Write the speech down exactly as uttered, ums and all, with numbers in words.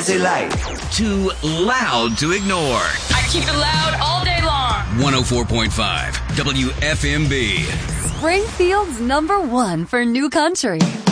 Noisy Light. Too loud to ignore. I keep it loud all day long. one oh four point five W F M B. Springfield's number one for new country.